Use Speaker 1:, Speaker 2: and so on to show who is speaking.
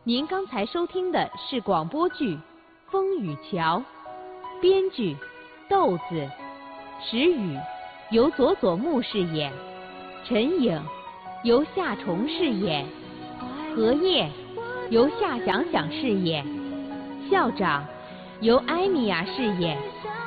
Speaker 1: 您刚才收听的是广播剧《风雨桥》，编剧豆子，石宇由佐佐木饰演，陈颖由夏虫饰演，荷叶由夏想想饰演，校长由艾米亚饰演。